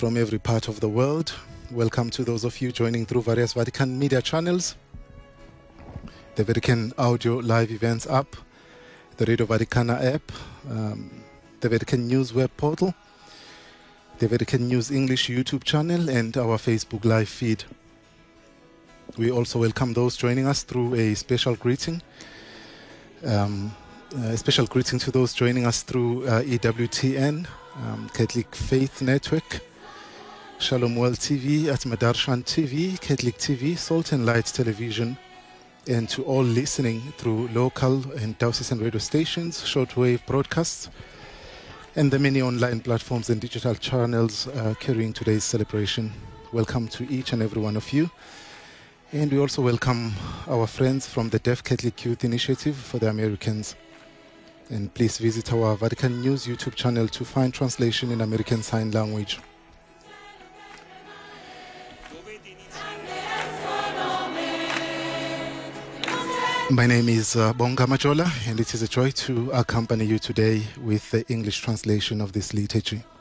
from every part of the world. Welcome to those of you joining through various Vatican media channels, the Vatican Audio Live Events app, the Radio Vaticana app, the Vatican News web portal, the Vatican News English YouTube channel, and our Facebook live feed. We also welcome those joining us through a special greeting. A special greeting to those joining us through EWTN, Catholic Faith Network, Shalom World TV, at Madarshan TV, Catholic TV, Salt and Light Television, and to all listening through local and diocesan radio stations, shortwave broadcasts, and the many online platforms and digital channels carrying today's celebration. Welcome to each and every one of you. And we also welcome our friends from the Deaf Catholic Youth Initiative for the Americans. And please visit our Vatican News YouTube channel to find translation in American Sign Language. My name is Bonga Majola, and it is a joy to accompany you today with the English translation of this liturgy.